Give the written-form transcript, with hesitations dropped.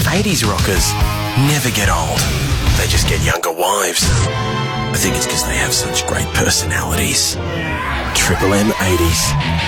80s rockers never get old. They just get younger wives. I think it's because they have such great personalities. Triple M 80s.